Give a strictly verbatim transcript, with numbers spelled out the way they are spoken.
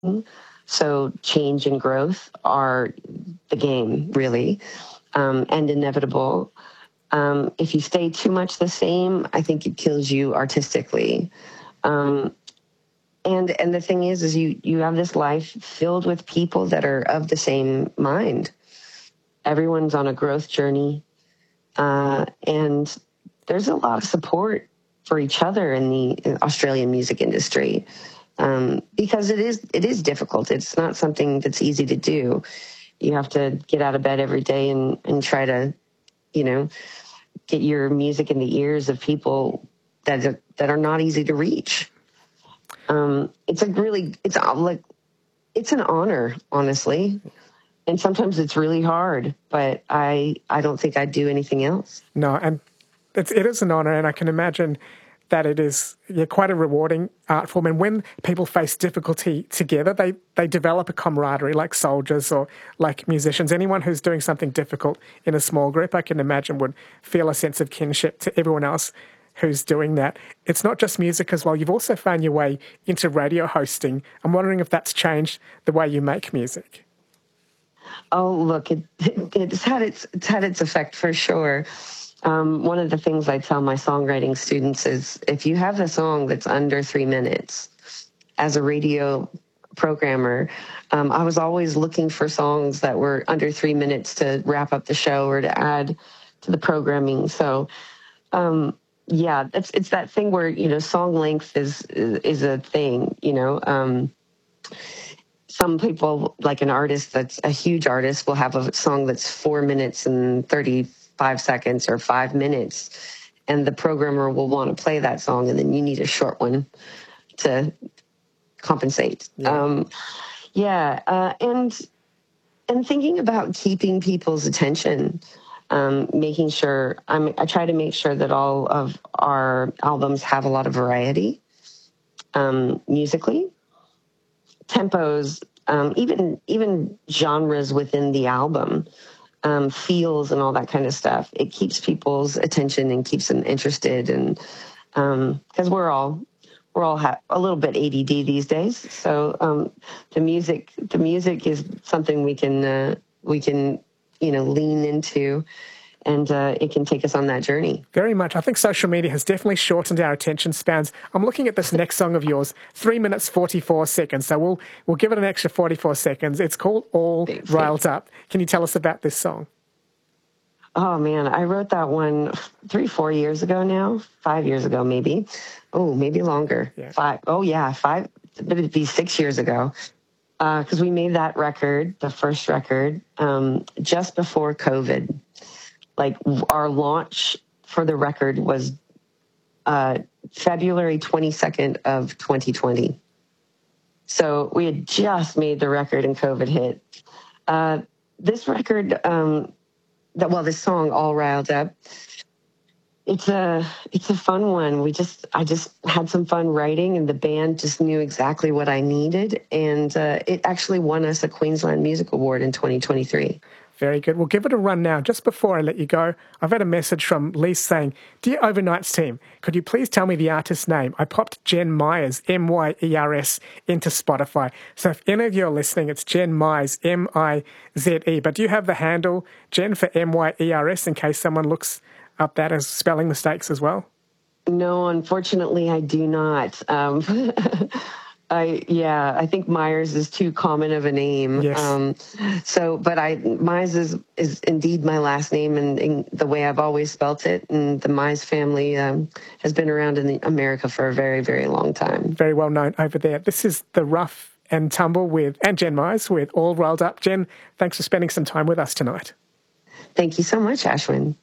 So change and growth are the game, really, um, and inevitable. Um, if you stay too much the same, I think it kills you artistically. Um, and and the thing is, is you you have this life filled with people that are of the same mind. Everyone's on a growth journey, uh, and there's a lot of support for each other in the Australian music industry. Um, because it is it is difficult. It's not something that's easy to do. You have to get out of bed every day and, and try to, you know, get your music in the ears of people that are, that are not easy to reach. Um, it's a really it's like it's an honor, honestly, and sometimes it's really hard. But I I don't think I'd do anything else. No, and it's, it is an honor, and I can imagine that it is yeah, quite a rewarding art form. And when people face difficulty together, they, they develop a camaraderie like soldiers or like musicians. Anyone who's doing something difficult in a small group, I can imagine, would feel a sense of kinship to everyone else who's doing that. It's not just music as well. You've also found your way into radio hosting. I'm wondering if that's changed the way you make music. Oh, look, it, it's had its it's had its effect for sure. Um, one of the things I tell my songwriting students is if you have a song that's under three minutes, as a radio programmer, um, I was always looking for songs that were under three minutes to wrap up the show or to add to the programming. So, um, yeah, it's it's that thing where, you know, song length is is a thing, you know. Um, some people, like an artist that's a huge artist, will have a song that's four minutes and thirty-five seconds or five minutes, and the programmer will want to play that song, and then you need a short one to compensate. Yeah, um, yeah uh, and and thinking about keeping people's attention, um, making sure I'm, I try to make sure that all of our albums have a lot of variety, um, musically, tempos, um, even even genres within the album, um, feels and all that kind of stuff. It keeps people's attention and keeps them interested, and because um, we're all we're all ha- a little bit A D D these days. So um, the music the music is something we can uh, we can you know lean into. And uh, it can take us on that journey. Very much. I think social media has definitely shortened our attention spans. I'm looking at this next song of yours, three minutes, forty-four seconds. So we'll we'll give it an extra forty-four seconds. It's called All Thanks, Riled thanks. Up. Can you tell us about this song? Oh, man, I wrote that one three, four years ago now, five years ago maybe. Oh, maybe longer. Yeah. Five. Oh, yeah, five. It'd be six years ago. Because uh, we made that record, the first record, um, just before COVID. Like our launch for the record was uh, February twenty-second of twenty twenty. So we had just made the record and COVID hit. Uh, this record, um, that well, this song, All Riled Up, it's a it's a fun one. We just I just had some fun writing, and the band just knew exactly what I needed, and uh, it actually won us a Queensland Music Award in twenty twenty-three. Very good. We'll give it a run now. Just before I let you go, I've had a message from Lise saying, "Dear Overnights team, could you please tell me the artist's name? I popped Jen Myers, M Y E R S, into Spotify. So if any of you are listening, it's Jen Myers, M I Z E. But do you have the handle, Jen, for M Y E R S, in case someone looks up that as spelling mistakes as well?" No, unfortunately, I do not. Um, I yeah, I think Myers is too common of a name. Yes. Um, so, but I Myers is is indeed my last name, and, and the way I've always spelt it. And the Myers family um, has been around in the America for a very, very long time. Very well known over there. This is the Rough and Tumble with and Jen Myers with All Riled Up. Jen, thanks for spending some time with us tonight. Thank you so much, Ashwin.